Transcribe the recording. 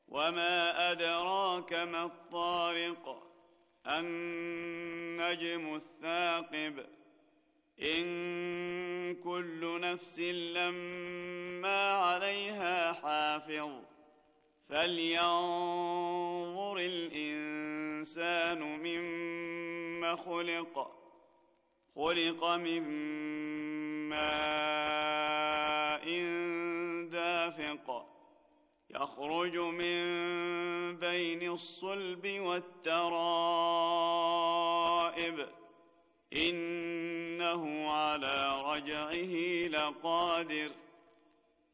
وما أدراك ما الطارق النجم الثاقب إن كل نفس لما عليها حافظ فلينظر الإنسان مما خلق من ماء دافق يخرج من بين الصلب والترائب إنه على رجعه لقادر